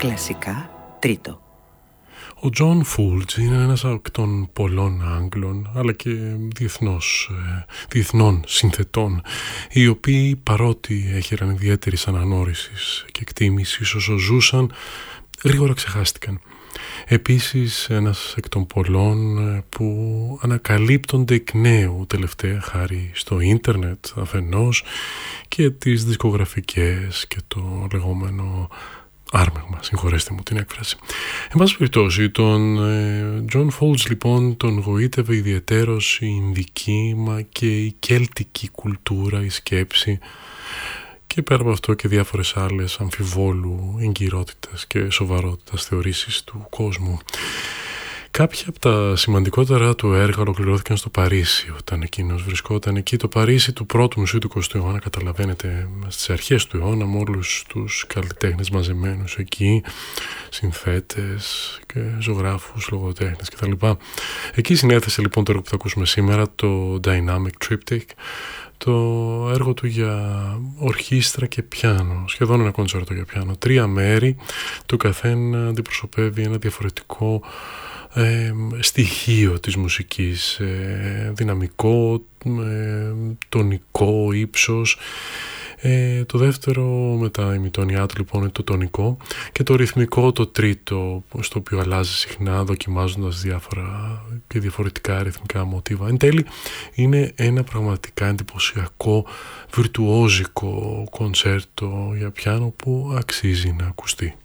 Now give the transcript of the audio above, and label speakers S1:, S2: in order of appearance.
S1: Κλασικά τρίτο.
S2: Ο Τζον Φούλτς είναι ένας από των πολλών Άγγλων αλλά και διεθνών συνθετών, οι οποίοι παρότι έχεραν ιδιαίτερης αναγνώρισης και εκτίμησης όσο ζούσαν, γρήγορα ξεχάστηκαν. Επίσης ένας εκ των πολλών που ανακαλύπτονται εκ νέου τελευταία χάρη στο ίντερνετ αφενός και τις δισκογραφικές και το λεγόμενο άρμεγμα, συγχωρέστε μου την έκφραση. Εν πάση περιπτώσει, τον John Fowles λοιπόν τον γοήτευε ιδιαιτέρως η Ινδική μα και η Κέλτικη κουλτούρα, η σκέψη και πέρα από αυτό και διάφορες άλλες αμφιβόλου εγκυρότητας και σοβαρότητας θεωρήσεις του κόσμου. Κάποια από τα σημαντικότερα του έργα ολοκληρώθηκαν στο Παρίσι όταν εκείνος βρισκόταν εκεί. Το Παρίσι του πρώτου μισού του 20ου αιώνα, καταλαβαίνετε, στις αρχές του αιώνα, με όλους τους καλλιτέχνες μαζεμένους εκεί, συνθέτες και ζωγράφους, λογοτέχνες κτλ. Εκεί συνέθεσε λοιπόν το έργο που θα ακούσουμε σήμερα, το Dynamic Triptych, το έργο του για ορχήστρα και πιάνο, σχεδόν ένα κονσέρτο για πιάνο. 3 μέρη, το καθένα αντιπροσωπεύει ένα διαφορετικό στοιχείο της μουσικής, δυναμικό, τονικό, ύψος. Το δεύτερο με τα ημιτόνια του λοιπόν είναι το τονικό και το ρυθμικό το τρίτο, στο οποίο αλλάζει συχνά δοκιμάζοντας διάφορα και διαφορετικά ρυθμικά μοτίβα. Εν τέλει είναι ένα πραγματικά εντυπωσιακό βιρτουόζικο κονσέρτο για πιάνο που αξίζει να ακουστεί.